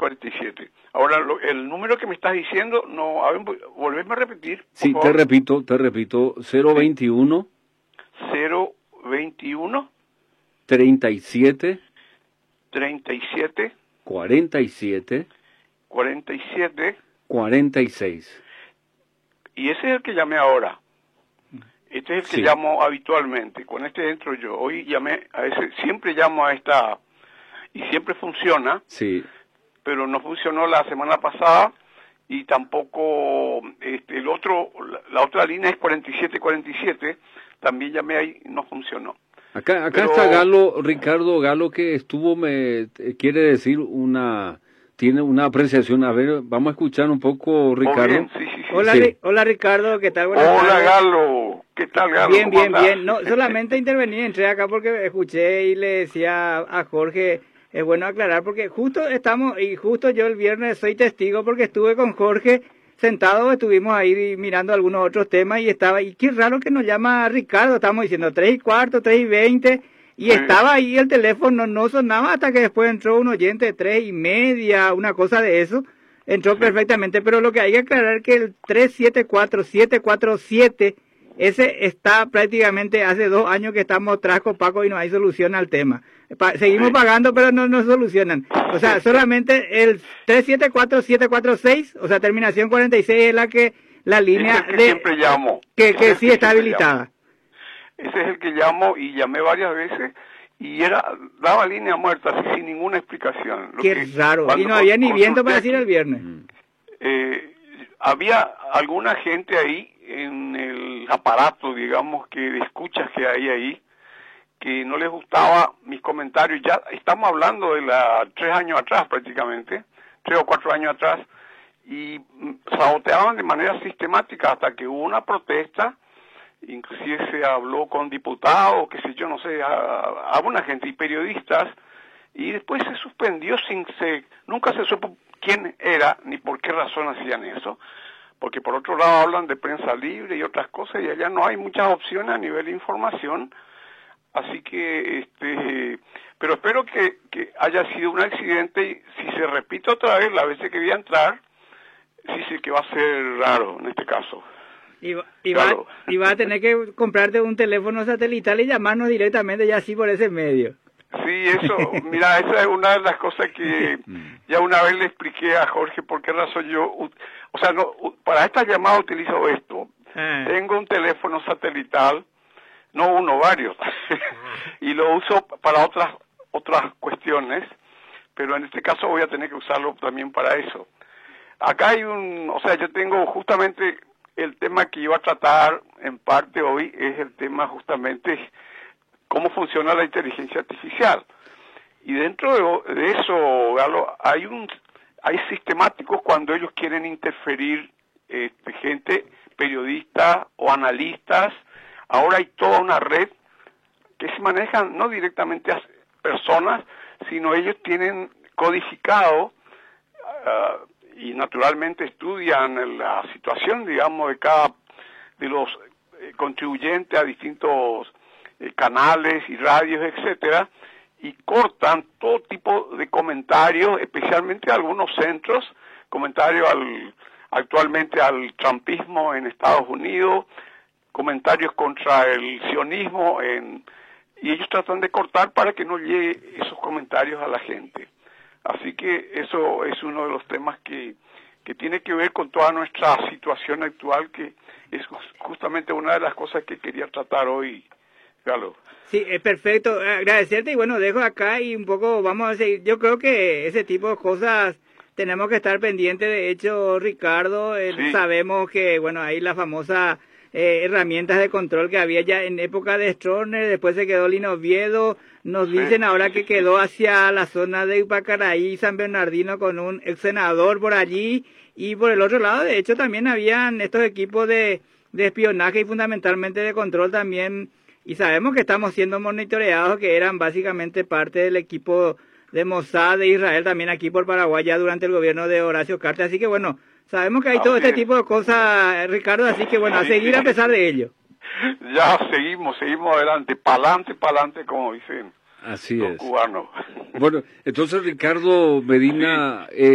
47. Ahora, el número que me estás diciendo, no, a ver, volveme a repetir, por Sí, favor. te repito, 021 021 37 37 47 47, 46. y ese es el que llamé ahora. Este es el que Sí. llamo habitualmente. Con este entro yo. Hoy llamé a ese, siempre llamo a esta, y siempre funciona, Sí. pero no funcionó la semana pasada, y tampoco el otro, la otra línea es 4747, también llamé ahí, no funcionó. Acá Pero- está Galo, Ricardo Galo, que estuvo, quiere decir tiene una apreciación. A ver, vamos a escuchar un poco, Oh, Ricardo. bien, sí, sí, sí. Hola, Sí. Hola Ricardo, ¿qué tal? Buenas Hola tardes. Galo, ¿qué tal Galo? Bien, ¿Cómo bien, andás? bien. No, solamente intervení, entré acá porque escuché y le decía a Jorge, es bueno aclarar porque justo yo el viernes soy testigo porque estuve con Jorge sentado, estuvimos ahí mirando algunos otros temas y qué raro que nos llama Ricardo, estamos diciendo 3:15, 3:20, y Sí. estaba ahí el teléfono, no sonaba hasta que después entró un oyente de 3:30, una cosa de eso. Entró Sí. perfectamente, pero lo que hay que aclarar es que el 374747, ese está prácticamente hace 2 años que estamos tras Copaco y no hay solución al tema. Seguimos Sí. pagando, pero no nos solucionan. O sea, solamente el 374746, o sea, terminación 46 es la línea Es el que siempre llamo. que Ese es el sí está siempre llamo. habilitada. Ese es el que llamo y llamé varias veces y daba línea muerta así, sin ninguna explicación. Lo Qué que raro. cuando Y no había ni viento para consulté decir el aquí, viernes. había alguna gente ahí en el aparato, digamos, que de escuchas que hay ahí, que no les gustaba mis comentarios. Ya estamos hablando de 3 años atrás prácticamente, 3 o 4 años atrás, y saboteaban de manera sistemática hasta que hubo una protesta. Inclusive se habló con diputados, qué sé yo, no sé, a una gente y periodistas, y después se suspendió nunca se supo quién era ni por qué razón hacían eso, porque por otro lado hablan de prensa libre y otras cosas, y allá no hay muchas opciones a nivel de información, así que, pero espero que haya sido un accidente, y si se repite otra vez la vez que voy a entrar, sí sé que va a ser raro en este caso. Claro. Va a tener que comprarte un teléfono satelital y llamarnos directamente ya así por ese medio. Sí, eso, mira, esa es una de las cosas que ya una vez le expliqué a Jorge por qué razón para estas llamadas utilizo esto. Tengo un teléfono satelital, no uno, varios, y lo uso para otras cuestiones, pero en este caso voy a tener que usarlo también para eso. Acá hay yo tengo justamente el tema que iba a tratar en parte hoy, es el tema justamente cómo funciona la inteligencia artificial. Y dentro de eso, Galo, hay sistemáticos cuando ellos quieren interferir, gente, periodistas o analistas. Ahora hay toda una red que se manejan no directamente a personas, sino ellos tienen codificado y naturalmente estudian la situación, digamos, de los contribuyentes a distintos canales y radios, etcétera, y cortan todo tipo de comentarios, especialmente algunos centros, comentarios actualmente al trumpismo en Estados Unidos, comentarios contra el sionismo, y ellos tratan de cortar para que no llegue esos comentarios a la gente. Así que eso es uno de los temas que tiene que ver con toda nuestra situación actual, que es justamente una de las cosas que quería tratar hoy, Galo. Sí, es perfecto. Agradecerte y bueno, dejo acá y un poco vamos a seguir. Yo creo que ese tipo de cosas tenemos que estar pendientes. De hecho, Ricardo, Sí. sabemos que, bueno, hay la famosa herramientas de control que había ya en época de Stroessner, después se quedó Lino Oviedo, nos dicen ahora que quedó hacia la zona de Ipacaraí, San Bernardino, con un ex senador por allí, y por el otro lado, de hecho, también habían estos equipos de espionaje y fundamentalmente de control también, y sabemos que estamos siendo monitoreados, que eran básicamente parte del equipo de Mossad de Israel, también aquí por Paraguay, ya durante el gobierno de Horacio Cartes, así que bueno, sabemos que hay todo este tipo de cosas, Ricardo, así que bueno, a seguir a pesar de ello. Ya seguimos adelante, pa'lante, como dicen Así los es. cubanos. Bueno, entonces Ricardo Medina,